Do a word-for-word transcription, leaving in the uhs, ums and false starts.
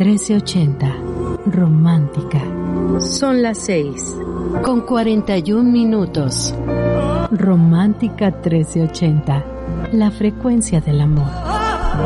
trece ochenta. Romántica. Son las seis. Con cuarenta y un minutos. Romántica trece ochenta. La frecuencia del amor.